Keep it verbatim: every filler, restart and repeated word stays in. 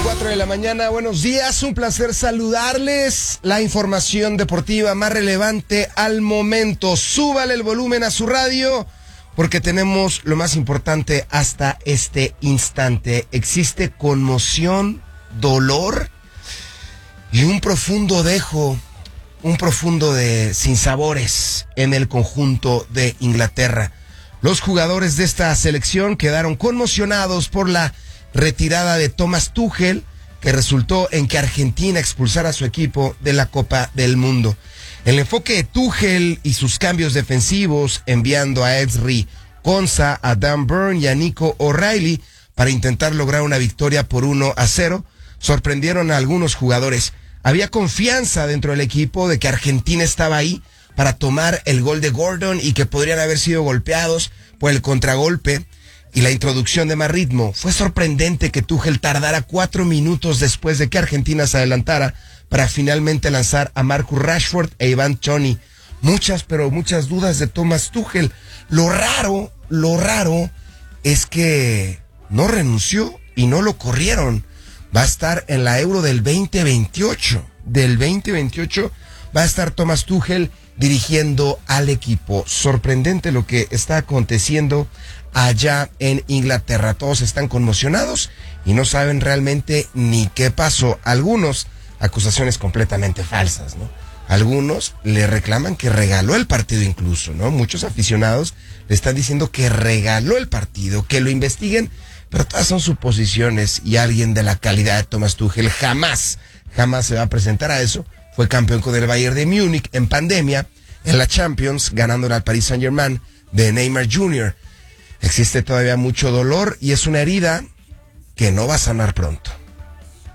cuatro de la mañana, buenos días, un placer saludarles. La información deportiva más relevante al momento. Súbale el volumen a su radio porque tenemos lo más importante hasta este instante. Existe conmoción, dolor y un profundo dejo, un profundo de sinsabores en el conjunto de Inglaterra. Los jugadores de esta selección quedaron conmocionados por la retirada de Thomas Tuchel, que resultó en que Argentina expulsara a su equipo de la Copa del Mundo. El enfoque de Tuchel y sus cambios defensivos, enviando a Ezri Konsa, a Dan Burn y a Nico O'Reilly para intentar lograr una victoria por uno a cero, sorprendieron a algunos jugadores. Había confianza dentro del equipo de que Argentina estaba ahí para tomar el gol de Gordon y que podrían haber sido golpeados por el contragolpe y la introducción de más ritmo. Fue sorprendente que Tuchel tardara cuatro minutos después de que Argentina se adelantara para finalmente lanzar a Marcus Rashford e Ivan Toney. Muchas, pero muchas dudas de Thomas Tuchel. Lo raro, lo raro es que no renunció y no lo corrieron. Va a estar en la Euro del veinte veintiocho. Del veinte veintiocho va a estar Thomas Tuchel dirigiendo al equipo. Sorprendente lo que está aconteciendo allá en Inglaterra. Todos están conmocionados y no saben realmente ni qué pasó. Algunos, acusaciones completamente falsas, ¿no? Algunos le reclaman que regaló el partido incluso, ¿no? Muchos aficionados le están diciendo que regaló el partido, que lo investiguen, pero todas son suposiciones y alguien de la calidad de Thomas Tuchel jamás, jamás se va a presentar a eso. Fue campeón con el Bayern de Múnich en pandemia, en la Champions, ganándole al Paris Saint-Germain de Neymar junior Existe todavía mucho dolor y es una herida que no va a sanar pronto.